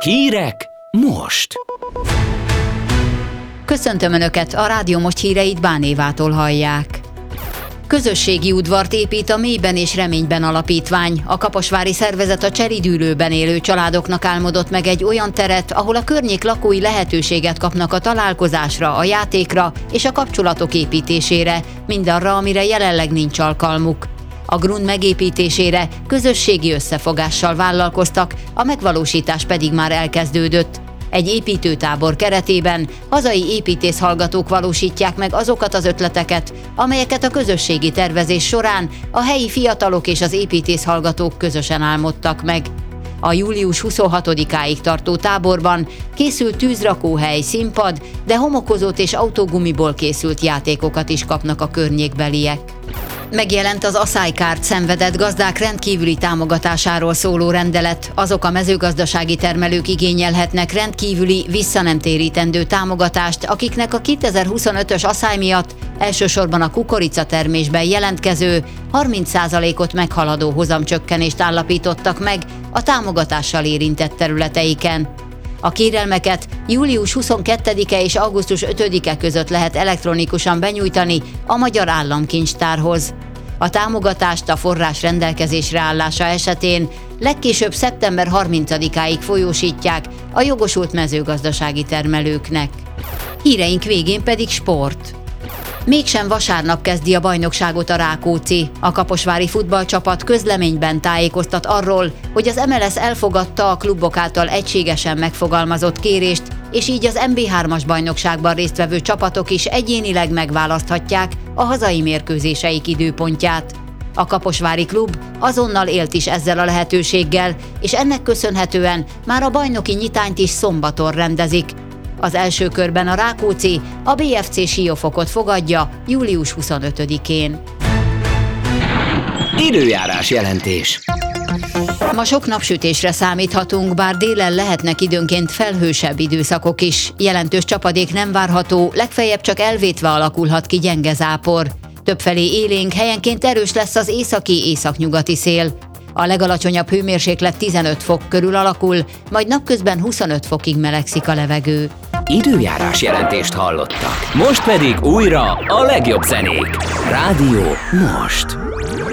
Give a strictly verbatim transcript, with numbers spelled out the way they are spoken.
Hírek most! Köszöntöm Önöket, a Rádió Most híreit Bán Évától hallják. Közösségi udvart épít a Mélyben és Reményben alapítvány. A kaposvári szervezet a Cseridülőben élő családoknak álmodott meg egy olyan teret, ahol a környék lakói lehetőséget kapnak a találkozásra, a játékra és a kapcsolatok építésére, mindarra, amire jelenleg nincs alkalmuk. A grund megépítésére közösségi összefogással vállalkoztak, a megvalósítás pedig már elkezdődött. Egy építőtábor keretében hazai építészhallgatók valósítják meg azokat az ötleteket, amelyeket a közösségi tervezés során a helyi fiatalok és az építészhallgatók közösen álmodtak meg. A július huszonhatodikáig tartó táborban készült tűzrakóhely, színpad, de homokozót és autógumiból készült játékokat is kapnak a környékbeliek. Megjelent az aszálykárt szenvedett gazdák rendkívüli támogatásáról szóló rendelet. Azok a mezőgazdasági termelők igényelhetnek rendkívüli, visszanemtérítendő támogatást, akiknek a kétezer-huszonötös aszály miatt elsősorban a kukoricatermésben jelentkező harminc százalékot meghaladó hozamcsökkenést állapítottak meg a támogatással érintett területeiken. A kérelmeket július huszonkettedike és augusztus ötödike között lehet elektronikusan benyújtani a Magyar Államkincstárhoz. A támogatást a forrás rendelkezésre állása esetén legkésőbb szeptember harmincadikáig folyósítják a jogosult mezőgazdasági termelőknek. Híreink végén pedig sport. Mégsem vasárnap kezdi a bajnokságot a Rákóczi. A kaposvári futballcsapat közleményben tájékoztat arról, hogy az em el es elfogadta a klubok által egységesen megfogalmazott kérést, és így az em bé hármas bajnokságban résztvevő csapatok is egyénileg megválaszthatják a hazai mérkőzéseik időpontját. A kaposvári klub azonnal élt is ezzel a lehetőséggel, és ennek köszönhetően már a bajnoki nyitányt is szombaton rendezik. Az első körben a Rákóczi a bé ef cé Siófokot fogadja július huszonötödikén. Időjárás jelentés. Ma sok napsütésre számíthatunk, bár délen lehetnek időnként felhősebb időszakok is. Jelentős csapadék nem várható, legfeljebb csak elvétve alakulhat ki gyenge zápor. Többfelé élénk, helyenként erős lesz az északi-északnyugati szél. A legalacsonyabb hőmérséklet tizenöt fok körül alakul, majd napközben huszonöt fokig melegszik a levegő. Időjárás jelentést hallottak. Most pedig újra a legjobb zenék. Rádió Most.